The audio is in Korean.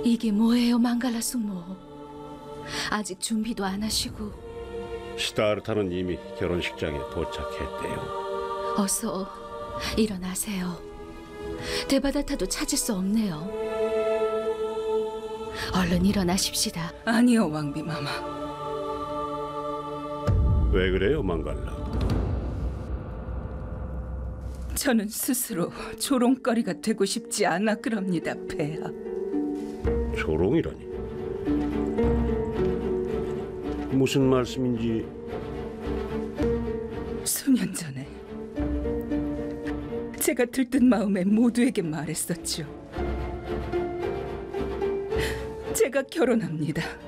이게 뭐예요, 망갈라 숙모? 아직 준비도 안 하시고. 시다르타는 이미 결혼식장에 도착했대요. 어서 일어나세요. 데바다타도 찾을 수 없네요. 얼른 일어나십시다. 아니요, 왕비마마. 왜 그래요, 망갈라? 저는 스스로 조롱거리가 되고 싶지 않아 그럽니다, 폐하. 조롱이라니? 무슨 말씀인지. 수년 전에 제가 들뜬 마음에 모두에게 말했었죠. 제가 결혼합니다.